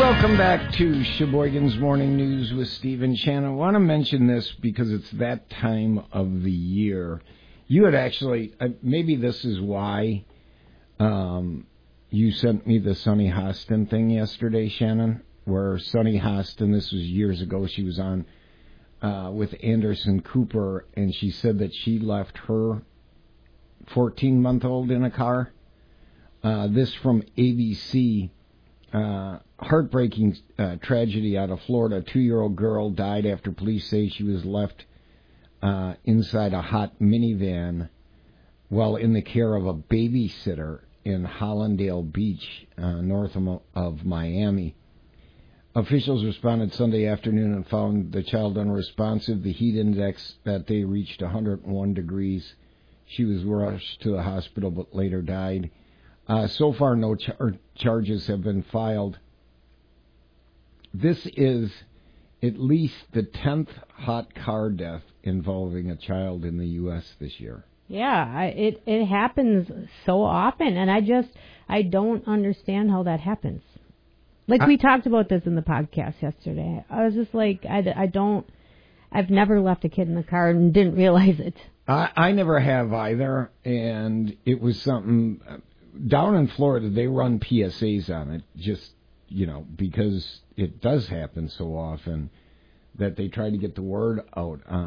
Welcome back to Sheboygan's Morning News with Steve and Shannon. I want to mention this because it's that time of the year. You had actually, maybe this is why you sent me the Sunny Hostin thing yesterday, Shannon, where Sunny Hostin, this was years ago, she was on with Anderson Cooper, and she said that she left her 14-month-old in a car. This from ABC. Heartbreaking tragedy out of Florida. A 2-year-old girl died after police say she was left inside a hot minivan while in the care of a babysitter in Hollandale Beach, north of Miami. Officials responded Sunday afternoon and found the child unresponsive. The heat index that day reached 101 degrees. She was rushed to the hospital but later died. So far, no charges have been filed. This is at least the 10th hot car death involving a child in the U.S. this year. Yeah, it happens so often, and I don't understand how that happens. Like we talked about this in the podcast yesterday. I was just like, I've never left a kid in the car and didn't realize it. I never have either, and it was something... Down in Florida, they run PSAs on it, just, because it does happen so often that they try to get the word out